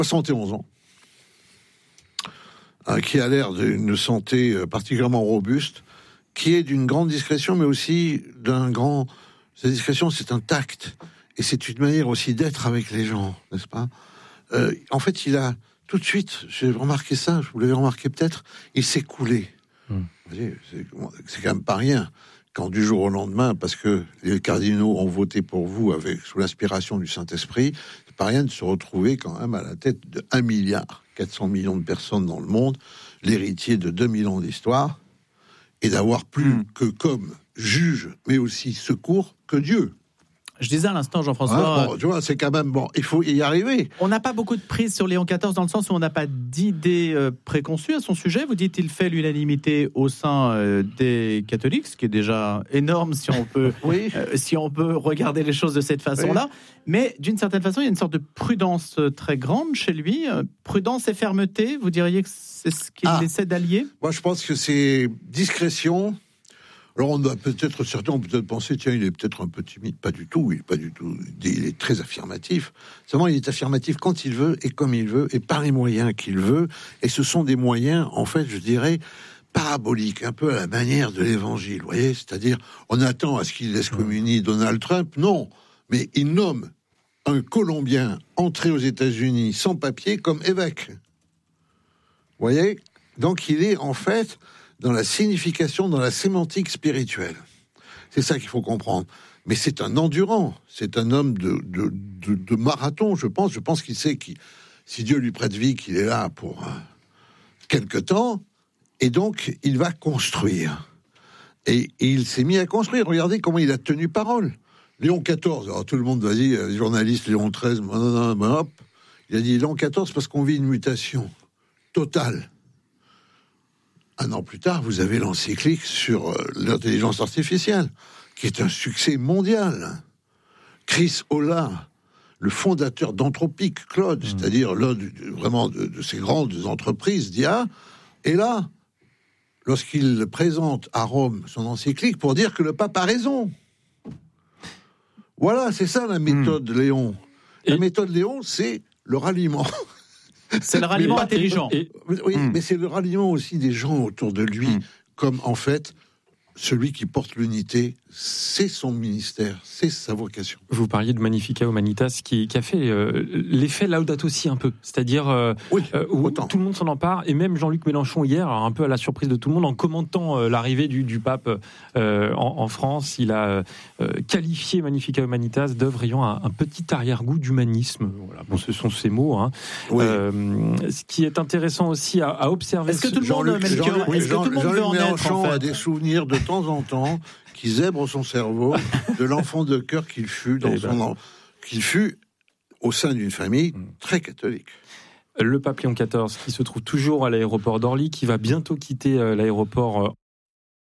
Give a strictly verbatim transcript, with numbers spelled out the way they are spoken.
soixante et onze ans, hein, qui a l'air d'une santé particulièrement robuste, qui est d'une grande discrétion, mais aussi d'un grand... Sa discrétion, c'est un tact, et c'est une manière aussi d'être avec les gens, n'est-ce pas ? euh, En fait, il a, tout de suite, j'ai remarqué ça, vous l'avez remarqué peut-être, il s'est coulé. Mmh. Vous voyez, c'est, c'est quand même pas rien, quand du jour au lendemain, parce que les cardinaux ont voté pour vous avec, sous l'inspiration du Saint-Esprit, c'est pas rien de se retrouver quand même à la tête de un milliard quatre cents millions de personnes dans le monde, l'héritier de deux mille ans d'histoire, et d'avoir plus mmh. que comme juge, mais aussi secours, que Dieu. Je disais à l'instant, Jean-François... Ah, bon, tu vois, c'est quand même... Bon, il faut y arriver. On n'a pas beaucoup de prise sur Léon quatorze, dans le sens où on n'a pas d'idées euh, préconçues à son sujet. Vous dites qu'il fait l'unanimité au sein euh, des catholiques, ce qui est déjà énorme si on peut, oui. euh, si on peut regarder les choses de cette façon-là. Oui. Mais d'une certaine façon, il y a une sorte de prudence très grande chez lui. Euh, prudence et fermeté, vous diriez que c'est ce qu'il ah. essaie d'allier ? Moi, je pense que c'est discrétion... Alors, on a peut-être, certains ont peut-être pensé, tiens, il est peut-être un peu timide. Pas du tout, il est pas du tout. Il est très affirmatif. Seulement, il est affirmatif quand il veut, et comme il veut, et par les moyens qu'il veut. Et ce sont des moyens, en fait, je dirais, paraboliques, un peu à la manière de l'évangile, vous voyez ? C'est-à-dire, on attend à ce qu'il excommunie Donald Trump. Non, mais il nomme un Colombien entré aux États-Unis sans papier comme évêque. Vous voyez ? Donc, il est, en fait... dans la signification, dans la sémantique spirituelle. C'est ça qu'il faut comprendre. Mais c'est un endurant, c'est un homme de, de, de, de marathon, je pense. Je pense qu'il sait que si Dieu lui prête vie, qu'il est là pour euh, quelque temps, et donc il va construire. Et, et il s'est mis à construire. Regardez comment il a tenu parole. Léon quatorze, alors tout le monde va dire, les journalistes, Léon treize, non, non, non, hop. Il a dit Léon quatorze parce qu'on vit une mutation totale. Un an plus tard, vous avez l'encyclique sur euh, l'intelligence artificielle, qui est un succès mondial. Chris Olah, le fondateur d'Anthropic, Claude, mmh. c'est-à-dire l'un de, vraiment de, de ces grandes entreprises d'I A, est là, lorsqu'il présente à Rome son encyclique, pour dire que le pape a raison. Voilà, c'est ça la méthode mmh. Léon. La Et... méthode Léon, c'est le ralliement. C'est le ralliement mais, intelligent. Et, et, oui, hum. mais c'est le ralliement aussi des gens autour de lui, hum. comme en fait, celui qui porte l'unité, c'est son ministère, c'est sa vocation. Vous parliez de Magnificat Humanitas, qui, qui a fait euh, l'effet Laudato Si un peu, c'est-à-dire euh, oui, euh, où autant. Tout le monde s'en empare, et même Jean-Luc Mélenchon hier, un peu à la surprise de tout le monde, en commentant euh, l'arrivée du, du pape euh, en, en France, il a euh, qualifié Magnificat Humanitas d'œuvre ayant un, un petit arrière-goût d'humanisme. Voilà. Bon, ce sont ces mots. Hein. Oui. Euh, ce qui est intéressant aussi à, à observer. Est-ce que tout le monde, Jean-Luc, Jean-Luc, Jean-Luc, est-ce que tout le monde veut en Mélenchon être, en fait a des souvenirs de temps en temps qui zèbrent son cerveau de l'enfant de cœur qu'il fut dans son ben. qu'il fut au sein d'une famille très catholique. Le pape Léon quatorze qui se trouve toujours à l'aéroport d'Orly, qui va bientôt quitter l'aéroport